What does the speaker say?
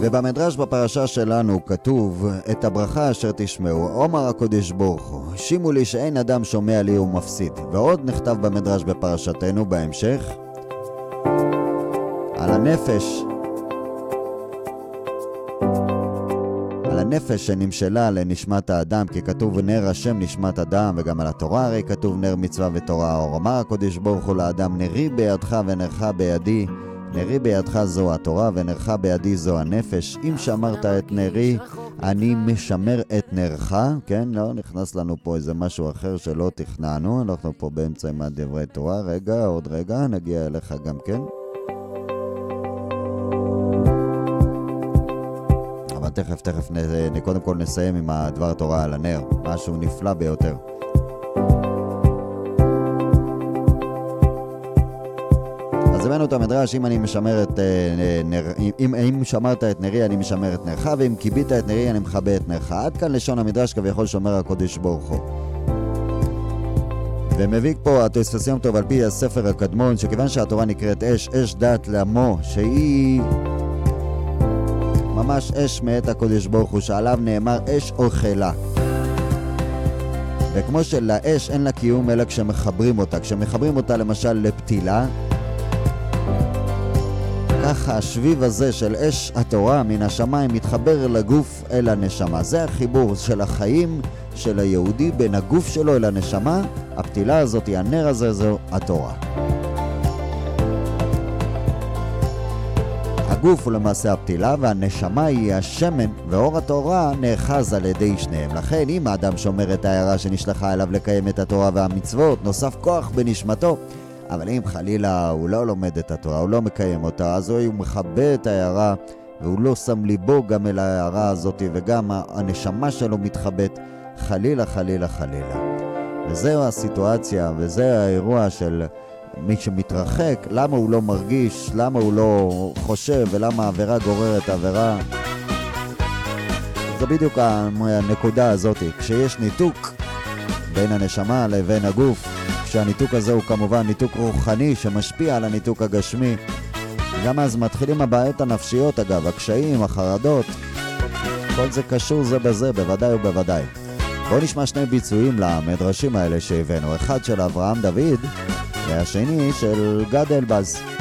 ובמדרש בפרשה שלנו כתוב את הברכה אשר תשמעו, אומר הקדוש ברוך הוא, שימו לי שאין אדם שומע לי ומפסיד. ועוד נכתב במדרש בפרשתנו בהמשך על הנפש, על הנפש שנמשלה לנשמת האדם, כי כתוב נר השם נשמת אדם, וגם על התורה הרי כתוב נר מצווה ותורה אור. אמר הקדוש ברוך הוא לאדם, נרי בידך ונרך בידי, נרי בידך זו התורה ונרך בידי זו הנפש. אם שמרת את נרי, אני משמר את נרך. כן, לא נכנס לנו פה איזה משהו אחר שלא תכננו, אנחנו פה באמצע עם דברי תורה. רגע, עוד רגע, נגיע אליך גם כן. אבל תכף קודם כל נסיים עם הדבר תורה על הנר, משהו נפלא ביותר. אז הבאנו את המדרש, אם שמרת את נרי אני משמר את נרך, ואם קיבית את נרי אני מכבה את נרך. עד כאן לשון המדרש כביכול שומר הקדוש ברוך הוא. ומביא פה התוספות יום טוב על פי הספר הקדמון, שכיוון שהתורה נקראת אש, אש דת למו, שהיא ממש אש מאת הקדוש ברוך הוא, שעליו נאמר אש אוכלה. וכמו שלאש אין לה קיום אלא כשמחברים אותה, כשמחברים אותה למשל לפתילה, ככה השביב הזה של אש התורה מן השמיים מתחבר לגוף אל הנשמה. זה החיבור של החיים של היהודי בין הגוף שלו אל הנשמה. הפתילה הזאת, הנר הזה, זו התורה. הגוף הוא למעשה הפתילה והנשמה היא השמן, ואור התורה נאחז על ידי שניהם. לכן אם האדם שומר את ההערה שנשלחה אליו לקיים את התורה והמצוות, נוסף כוח בנשמתו. אבל אם חלילה הוא לא לומד את התורה, הוא לא מקיים אותה, אז הוא מכבה את ההערה, והוא לא שם ליבו גם אל ההערה הזאת, וגם הנשמה שלו מתחבאת, חלילה, חלילה, חלילה. וזהו הסיטואציה, וזה האירוע של מי שמתרחק, למה הוא לא מרגיש, למה הוא לא חושב, ולמה העבירה גוררת עבירה. זה בדיוק הנקודה הזאת, כשיש ניתוק בין הנשמה לבין הגוף, כשהניתוק הזה הוא כמובן ניתוק רוחני שמשפיע על הניתוק הגשמי. גם אז מתחילים הבעיות הנפשיות, אגב, הקשיים, החרדות, כל זה קשור זה בזה, בוודאי ובוודאי. בואו נשמע שני ביצועים למדרשים האלה שהבאנו, אחד של אברהם דוד והשני של גד אלבז.